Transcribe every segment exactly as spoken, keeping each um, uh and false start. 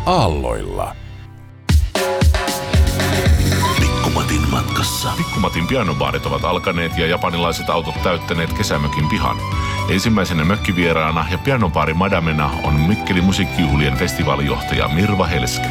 Aalloilla. Pikkumatin matkassa. Pikkumatin pianobaarit ovat alkaneet ja japanilaiset autot täyttäneet kesämökin pihan. Ensimmäisenä mökkivieraana ja pianobaari madamena on Mikkelin musiikkijuhlien festivaalijohtaja Mirva Helske.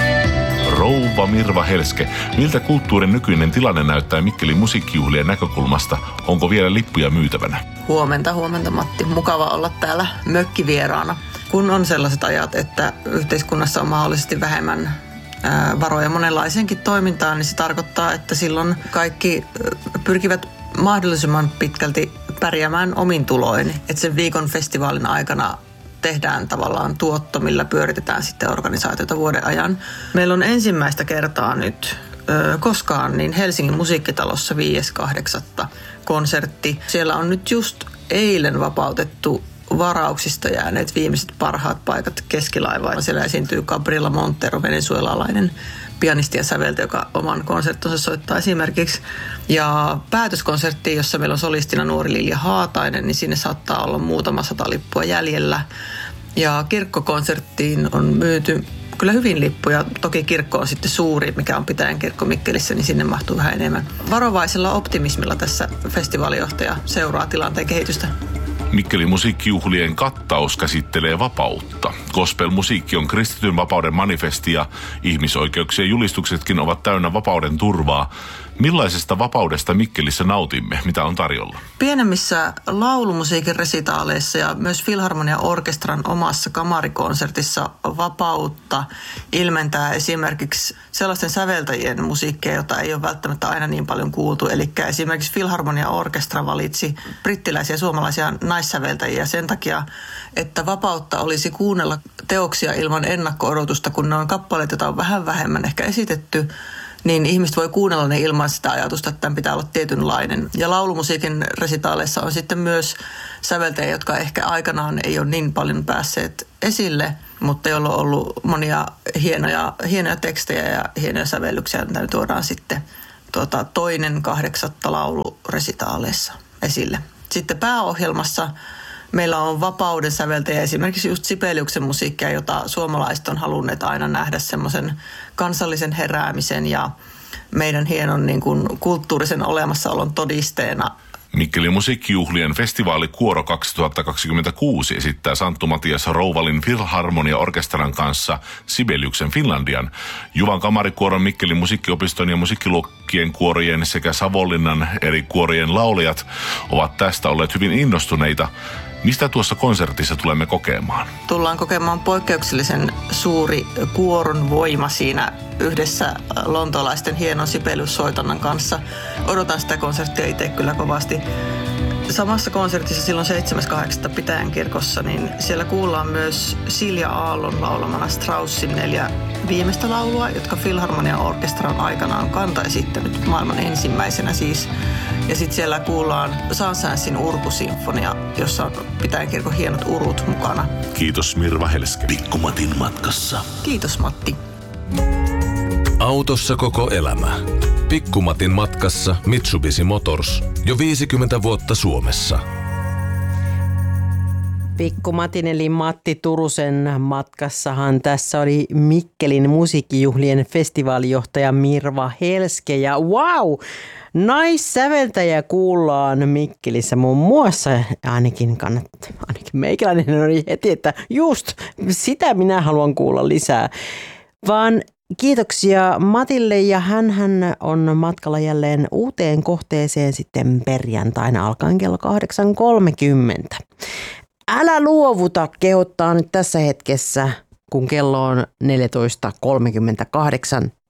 Rouva Mirva Helske, miltä kulttuurin nykyinen tilanne näyttää Mikkelin musiikkijuhlien näkökulmasta? Onko vielä lippuja myytävänä? Huomenta, huomenta Matti. Mukava olla täällä mökkivieraana. Kun on sellaiset ajat, että yhteiskunnassa on mahdollisesti vähemmän varoja monenlaiseenkin toimintaan, niin se tarkoittaa, että silloin kaikki pyrkivät mahdollisimman pitkälti pärjäämään omin tuloin. Että sen viikon festivaalin aikana tehdään tavallaan tuotto, millä pyöritetään sitten organisaatiota vuoden ajan. Meillä on ensimmäistä kertaa nyt ö, koskaan niin Helsingin musiikkitalossa viides kahdeksatta konsertti. Siellä on nyt just eilen vapautettu varauksista jääneet viimeiset parhaat paikat keskilaivaan. Siellä esiintyy Gabriela Montero, venezuelalainen pianisti ja säveltäjä, joka oman konserttonsa soittaa esimerkiksi. Ja päätöskonsertti, jossa meillä on solistina nuori Lilja Haatainen, niin sinne saattaa olla muutama sata lippua jäljellä. Ja kirkkokonserttiin on myyty kyllä hyvin lippuja. Toki kirkko on sitten suuri, mikä on Pitäjän kirkko Mikkelissä, niin sinne mahtuu vähän enemmän. Varovaisella optimismilla tässä festivaalijohtaja seuraa tilanteen kehitystä. Mikkelin musiikkijuhlien kattaus käsittelee vapautta. Gospel-musiikki on kristityn vapauden manifesti ja ihmisoikeuksien julistuksetkin ovat täynnä vapauden turvaa. Millaisesta vapaudesta Mikkelissä nautimme? Mitä on tarjolla? Pienemmissä laulumusiikin resitaaleissa ja myös Filharmonia Orkestran omassa kamarikonsertissa vapautta ilmentää esimerkiksi sellaisten säveltäjien musiikkia, jota ei ole välttämättä aina niin paljon kuultu. Eli esimerkiksi Filharmonia Orkestra valitsi brittiläisiä ja suomalaisia naissäveltäjiä sen takia, että vapautta olisi kuunnella teoksia ilman ennakko-odotusta, kun ne on kappaleita, joita on vähän vähemmän ehkä esitetty, niin ihmiset voi kuunnella ne ilman sitä ajatusta, että tämän pitää olla tietynlainen. Ja laulumusiikin resitaaleissa on sitten myös säveltäjiä, jotka ehkä aikanaan ei ole niin paljon päässeet esille, mutta joilla on ollut monia hienoja, hienoja tekstejä ja hienoja sävellyksiä, joita tuodaan sitten tuota, toinen kahdeksatta lauluresitaaleissa esille. Sitten pääohjelmassa meillä on vapauden säveltäjä, esimerkiksi just Sibeliuksen musiikkia, jota suomalaiset on halunneet aina nähdä semmoisen kansallisen heräämisen ja meidän hienon niin kuin, kulttuurisen olemassaolon todisteena. Mikkelin musiikkijuhlien festivaalikuoro kaksituhattakaksikymmentäkuusi esittää Santtu Matias Rouvalin Filharmonia Orkestran kanssa Sibeliuksen Finlandian. Juvan kamarikuoron, Mikkelin musiikkiopiston ja musiikkiluokkien kuorojen sekä Savonlinnan eri kuorojen laulajat ovat tästä olleet hyvin innostuneita. Mistä tuossa konsertissa tulemme kokemaan? Tullaan kokemaan poikkeuksellisen suuri kuoron voima siinä yhdessä lontoolaisten hienon Sibelius-soitannan kanssa. Odotan sitä konserttia itse kyllä kovasti. Samassa konsertissa silloin seitsemäs kahdeksatta Pitäjän kirkossa, niin siellä kuullaan myös Silja Aallon laulamana Straussin neljä viimeistä laulua, jotka Filharmonia Orkestran aikana on kanta esittänyt maailman ensimmäisenä siis. Ja sitten siellä kuullaan Sansäänsin urkusinfonia, jossa on Pitäjän kirkon hienot urut mukana. Kiitos Mirva Helske. Pikkumatin matkassa. Kiitos Matti. Autossa koko elämä. Pikkumatin matkassa Mitsubishi Motors. Jo viisikymmentä vuotta Suomessa. Pikkumatin eli Matti Turusen matkassahan tässä oli Mikkelin musiikkijuhlien festivaalijohtaja Mirva Helske. Ja wow! Naissäveltäjä kuullaan Mikkelissä muun muassa, ainakin kannattaa, ainakin meikäläinen oli heti, että just sitä minä haluan kuulla lisää. Vaan kiitoksia Matille ja hänhän on matkalla jälleen uuteen kohteeseen sitten perjantaina alkaen kello kahdeksan kolmekymmentä. Älä luovuta, kehottaa nyt tässä hetkessä, kun kello on neljätoista kolmekymmentäkahdeksan